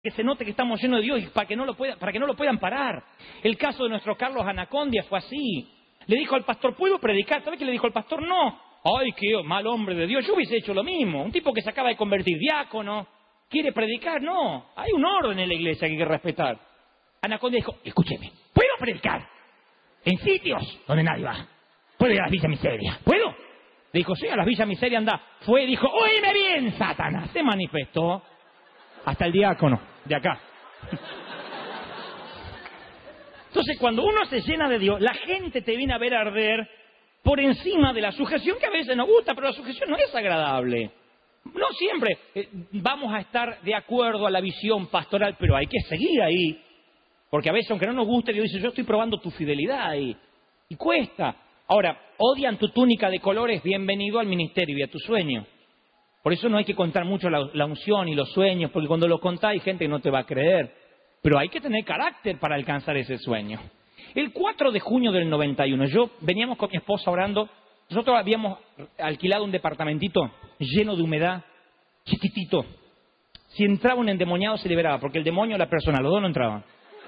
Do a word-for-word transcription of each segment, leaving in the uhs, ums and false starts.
que se note que estamos llenos de Dios y para que no lo pueda, para que no lo puedan parar. El caso de nuestro Carlos Anacondia fue así. Le dijo al pastor, ¿puedo predicar? ¿Sabes qué le dijo al pastor? No. Ay, qué mal hombre de Dios. Yo hubiese hecho lo mismo. Un tipo que se acaba de convertir diácono, quiere predicar. No, hay un orden en la iglesia que hay que respetar. Anacondia dijo, escúcheme, ¿puedo predicar en sitios donde nadie va? ¿Puedo ir a las Villas Miseria? ¿Puedo? Le dijo, sí, a las Villas Miseria anda. Fue y dijo, oíme bien, Satanás. Se manifestó hasta el diácono de acá. Entonces, cuando uno se llena de Dios, la gente te viene a ver arder por encima de la sujeción que a veces nos gusta, pero la sujeción no es agradable. No siempre eh, vamos a estar de acuerdo a la visión pastoral, pero hay que seguir ahí. Porque a veces, aunque no nos guste, Dios dice, yo estoy probando tu fidelidad y, y cuesta. Ahora, odian tu túnica de colores, bienvenido al ministerio y a tu sueño. Por eso no hay que contar mucho la, la unción y los sueños, porque cuando lo contás hay gente que no te va a creer. Pero hay que tener carácter para alcanzar ese sueño. El cuatro de junio del noventa y uno, yo veníamos con mi esposa orando. Nosotros habíamos alquilado un departamentito lleno de humedad, chiquitito. Si entraba un endemoniado se liberaba, porque el demonio o la persona, los dos no entraban.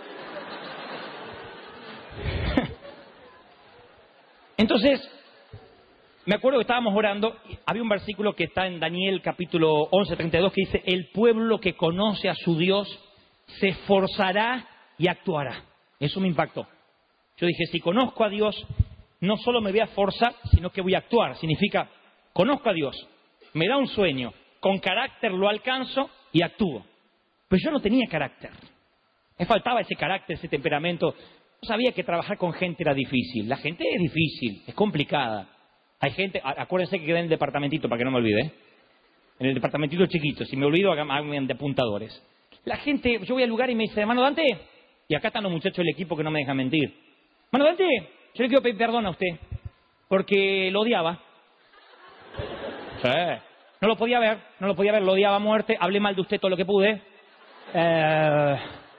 Entonces, me acuerdo que estábamos orando, y había un versículo que está en Daniel capítulo once, treinta y dos, que dice, el pueblo que conoce a su Dios se esforzará y actuará. Eso me impactó. Yo dije, si conozco a Dios, no solo me voy a esforzar, sino que voy a actuar. Significa, conozco a Dios, me da un sueño, con carácter lo alcanzo y actúo. Pero yo no tenía carácter. Me faltaba ese carácter, ese temperamento. No sabía que trabajar con gente era difícil. La gente es difícil, es complicada. Hay gente, acuérdense que quedé en el departamentito, para que no me olvide, ¿eh? En el departamentito chiquito. Si me olvido, hagan de apuntadores. La gente, yo voy al lugar y me dice, hermano Dante, y acá están los muchachos del equipo que no me dejan mentir. Hermano Dante, yo le quiero pedir perdón a usted, porque lo odiaba. Sí. No lo podía ver, no lo podía ver, lo odiaba a muerte, hablé mal de usted todo lo que pude. Eh,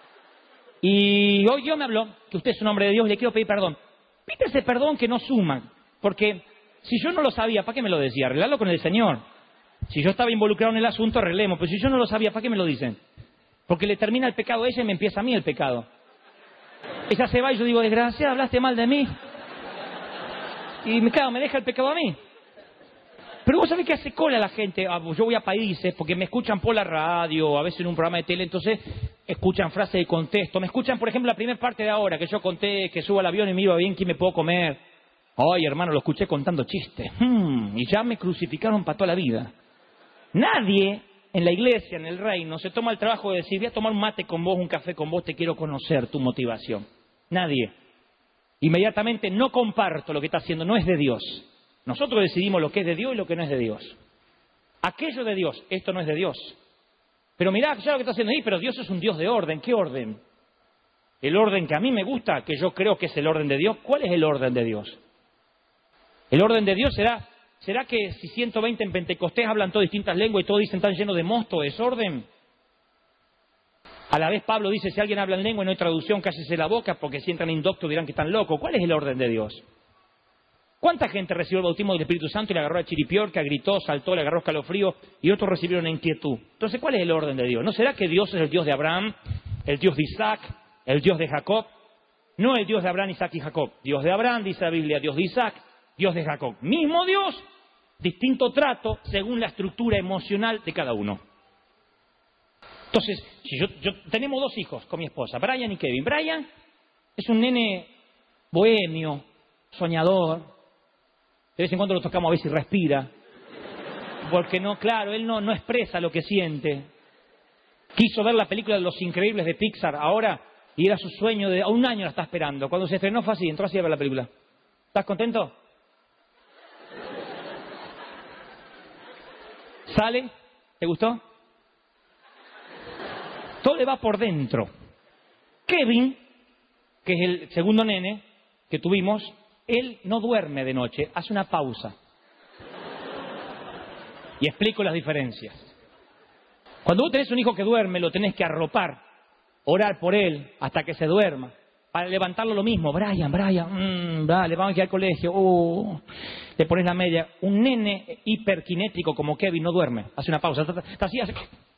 y hoy Dios me habló, que usted es un hombre de Dios, y le quiero pedir perdón. Pídese perdón que no suma, porque si yo no lo sabía, ¿para qué me lo decía? Arreglarlo con el Señor. Si yo estaba involucrado en el asunto, arreglemos, pero si yo no lo sabía, ¿para qué me lo dicen? Porque le termina el pecado a ella y me empieza a mí el pecado. Ella se va y yo digo, desgraciada, hablaste mal de mí. Y me, claro, me deja el pecado a mí. Pero vos sabés que hace cola la gente. Yo voy a países porque me escuchan por la radio, a veces en un programa de tele, entonces escuchan frases de contexto. Me escuchan, por ejemplo, la primera parte de ahora, que yo conté que subo al avión y me iba bien, ¿quién me puedo comer? Ay, hermano, lo escuché contando chistes. Hmm, y ya me crucificaron para toda la vida. Nadie en la iglesia, en el reino, se toma el trabajo de decir, voy a tomar un mate con vos, un café con vos, te quiero conocer, tu motivación. Nadie. Inmediatamente no comparto lo que está haciendo, no es de Dios. Nosotros decidimos lo que es de Dios y lo que no es de Dios. Aquello de Dios, esto no es de Dios. Pero mirá, ya lo que está haciendo ahí, pero Dios es un Dios de orden. ¿Qué orden? El orden que a mí me gusta, que yo creo que es el orden de Dios. ¿Cuál es el orden de Dios? El orden de Dios será... ¿Será que si ciento veinte en Pentecostés hablan todas distintas lenguas y todos dicen tan llenos de mosto, desorden? A la vez Pablo dice, si alguien habla en lengua y no hay traducción, cállese la boca, porque si entran indoctos dirán que están locos. ¿Cuál es el orden de Dios? ¿Cuánta gente recibió el bautismo del Espíritu Santo y le agarró a chiripiorca, gritó, saltó, le agarró escalofrío y otros recibieron inquietud? Entonces, ¿cuál es el orden de Dios? ¿No será que Dios es el Dios de Abraham, el Dios de Isaac, el Dios de Jacob? No el Dios de Abraham, Isaac y Jacob. Dios de Abraham, dice la Biblia, Dios de Isaac, Dios de Jacob. Mismo Dios, distinto trato según la estructura emocional de cada uno. Entonces, si yo, yo tenemos dos hijos con mi esposa, Brian y Kevin. Brian es un nene bohemio, soñador. De vez en cuando lo tocamos a ver si respira. Porque no, claro, él no, no expresa lo que siente. Quiso ver la película de Los Increíbles de Pixar ahora y era su sueño de... A un año la está esperando. Cuando se estrenó fue así, entró así a ver la película. ¿Estás contento? ¿Sale? ¿Te gustó? Todo le va por dentro. Kevin, que es el segundo nene que tuvimos, él no duerme de noche, hace una pausa. Y explico las diferencias. Cuando vos tenés un hijo que duerme, lo tenés que arropar, orar por él hasta que se duerma. Para levantarlo lo mismo, Brian, Brian, mmm, dale, vamos a ir al colegio, uh, le pones la media. Un nene hiperkinético como Kevin no duerme, hace una pausa, está, está así, hace...